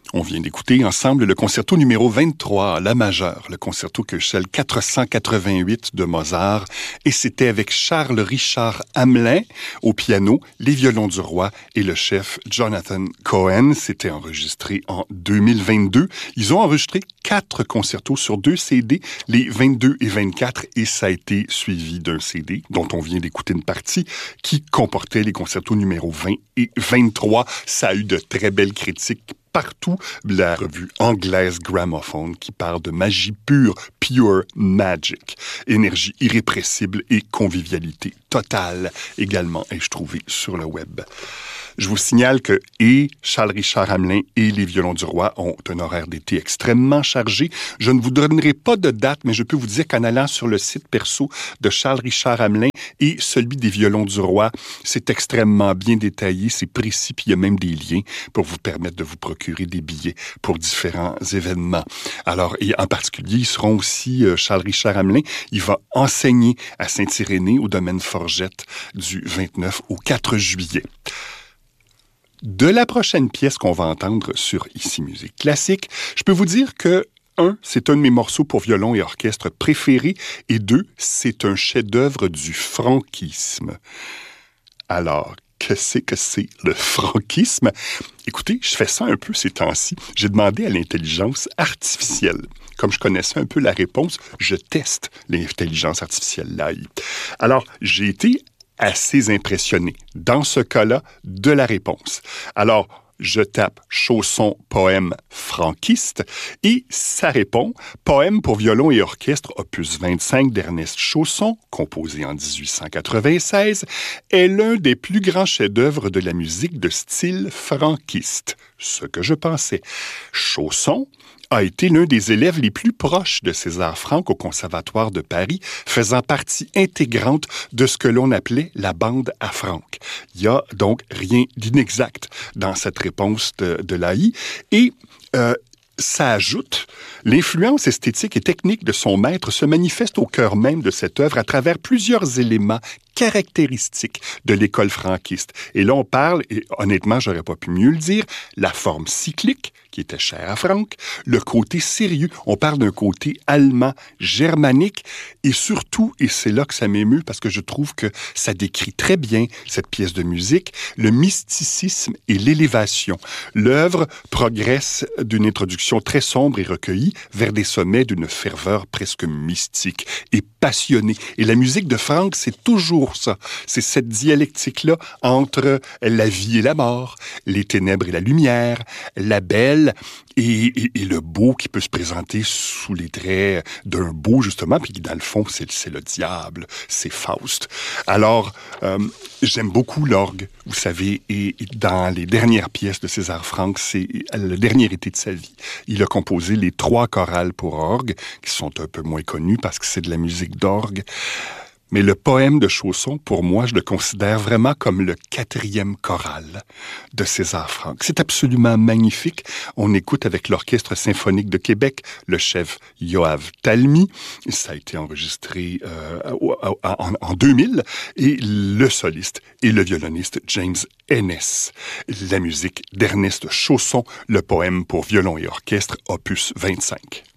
On vient d'écouter ensemble le concerto numéro 23, la majeure, le concerto Köchel 488 de Mozart, et c'était avec Charles-Richard Hamelin au piano, les violons du roi et le chef Jonathan Cohen. C'était enregistré en 2022. Ils ont enregistré 4 concertos sur 2 CD, les 22 et 24, et ça a été suivi d'un CD dont on vient d'écouter une partie qui comportait les concertos numéro 20 et 23. Ça a eu de très belles critiques partout, la revue anglaise Gramophone qui parle de magie pure, pure magic, énergie irrépressible et convivialité totale également, ai-je trouvé sur le web. Je vous signale que Charles-Richard Hamelin et les violons du roi ont un horaire d'été extrêmement chargé. Je ne vous donnerai pas de date, mais je peux vous dire qu'en allant sur le site perso de Charles-Richard Hamelin et celui des violons du roi, c'est extrêmement bien détaillé, c'est précis, puis il y a même des liens pour vous permettre de vous procurer des billets pour différents événements. Alors, et en particulier, ils seront aussi, Charles-Richard Hamelin, il va enseigner à Saint-Irénée au domaine Forgette du 29 au 4 juillet. De la prochaine pièce qu'on va entendre sur Ici Musique Classique, je peux vous dire que 1, c'est un de mes morceaux pour violon et orchestre préférés, et 2, c'est un chef-d'œuvre du franquisme. Alors, qu'est-ce que c'est le franquisme? Écoutez, je fais ça un peu ces temps-ci. J'ai demandé à l'intelligence artificielle. Comme je connaissais un peu la réponse, je teste l'intelligence artificielle l'AI. Alors, j'ai été assez impressionné, dans ce cas-là, de la réponse. Alors, je tape « Chausson, poème franquiste » et ça répond « Poème pour violon et orchestre, opus 25 d'Ernest Chausson, composé en 1896, est l'un des plus grands chefs-d'œuvre de la musique de style franquiste. » Ce que je pensais. Chausson a été l'un des élèves les plus proches de César Franck au Conservatoire de Paris, faisant partie intégrante de ce que l'on appelait la bande à Franck. Il n'y a donc rien d'inexact dans cette réponse de l'AI. Et ça ajoute, l'influence esthétique et technique de son maître se manifeste au cœur même de cette œuvre à travers plusieurs éléments caractéristiques de l'école franquiste. Et là, on parle, et honnêtement, j'aurais pas pu mieux le dire, la forme cyclique, qui était chère à Franck, le côté sérieux, on parle d'un côté allemand, germanique, et surtout, et c'est là que ça m'émeut, parce que je trouve que ça décrit très bien cette pièce de musique, le mysticisme et l'élévation. L'œuvre progresse d'une introduction très sombre et recueillie vers des sommets d'une ferveur presque mystique et passionnée. Et la musique de Franck, c'est toujours ça. C'est cette dialectique-là entre la vie et la mort, les ténèbres et la lumière, la belle et le beau qui peut se présenter sous les traits d'un beau, justement, puis qui, dans le fond, c'est le diable, c'est Faust. Alors, j'aime beaucoup l'orgue, vous savez, et dans les dernières pièces de César Franck, c'est le dernier été de sa vie. Il a composé les 3 chorales pour orgue, qui sont un peu moins connues parce que c'est de la musique d'orgue. Mais le poème de Chausson, pour moi, je le considère vraiment comme le 4e choral de César Franck. C'est absolument magnifique. On écoute avec l'Orchestre symphonique de Québec, le chef Yoav Talmy. Ça a été enregistré en 2000. Et le soliste et le violoniste James Ennis. La musique d'Ernest Chausson, le poème pour violon et orchestre, opus 25.